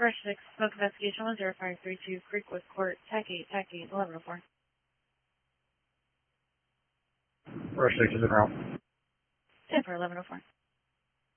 Rush 6, smoke investigation 10532, Creekwood Court, TAC 8, 1104. Rush 6 is in route. 10 for 1104.